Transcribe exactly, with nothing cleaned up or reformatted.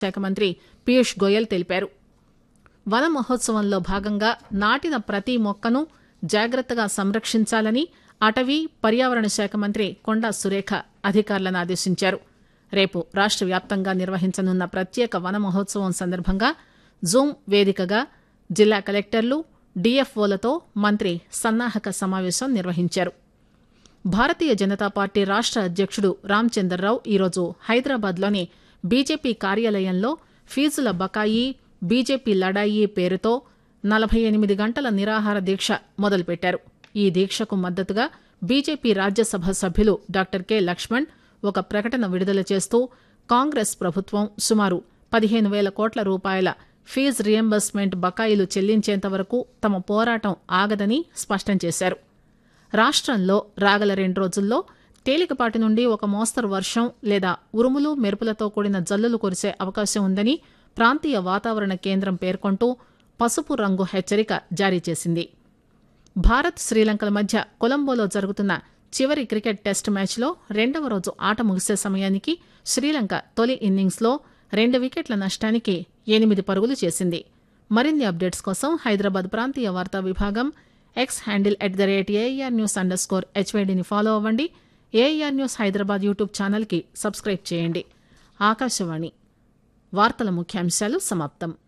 శాఖ మంత్రి పీయూష్ గోయల్ తెలిపారు. వన మహోత్సవంలో భాగంగా నాటిన ప్రతి మొక్కను జాగ్రత్తగా సంరక్షించాలని అటవీ పర్యావరణ శాఖ మంత్రి కొండా సురేఖ అధికారులను ఆదేశించారు. రేపు రాష్ట వ్యాప్తంగా నిర్వహించనున్న ప్రత్యేక వన మహోత్సవం సందర్భంగా జూమ్ వేదికగా జిల్లా కలెక్టర్లు, డీఎఫ్ఓలతో మంత్రి సన్నాహక సమావేశం నిర్వహించారు. భారతీయ జనతా పార్టీ రాష్ట అధ్యక్షుడు రామచందర్రావు ఈరోజు హైదరాబాద్లోని బీజేపీ కార్యాలయంలో ఫీజుల బకాయి బీజేపీ లడాయి పేరుతో నలభై ఎనిమిది గంటల నిరాహార దీక్ష మొదలుపెట్టారు. ఈ దీక్షకు మద్దతుగా బీజేపీ రాజ్యసభ సభ్యులు డాక్టర్ కె లక్ష్మణ్ ఒక ప్రకటన విడుదల చేస్తూ కాంగ్రెస్ ప్రభుత్వం సుమారు పదిహేను వేల కోట్ల రూపాయల ఫీజు రియంబర్స్మెంట్ బకాయిలు చెల్లించేంత వరకు తమ పోరాటం ఆగదని స్పష్టం చేశారు. రాష్టంలో రాగల రెండు రోజుల్లో తేలికపాటి నుండి ఒక మోస్తరు వర్షం లేదా ఉరుములు మెరుపులతో కూడిన జల్లులు కురిసే అవకాశం ఉందని ప్రాంతీయ వాతావరణ కేంద్రం పేర్కొంటూ పసుపు రంగు హెచ్చరిక జారీ చేసింది. భారత్ శ్రీలంకల మధ్య కొలంబోలో జరుగుతున్న చివరి క్రికెట్ టెస్ట్ మ్యాచ్లో రెండవ రోజు ఆట ముగిసే సమయానికి శ్రీలంక తొలి ఇన్నింగ్స్లో రెండు వికెట్ల నష్టానికి ఎనిమిది పరుగులు చేసింది. మరిన్ని అప్డేట్స్ కోసం హైదరాబాద్ ప్రాంతీయ వార్తా విభాగం X handle at the rate AIR news under score హెచ్వైడీని follow అవ్వండి. ఏఐఆర్ న్యూస్ హైదరాబాద్ యూట్యూబ్ ఛానల్కి సబ్స్క్రైబ్ చేయండి. ఆకాశవాణి వార్తల ముఖ్యాంశాలు సమాప్తం.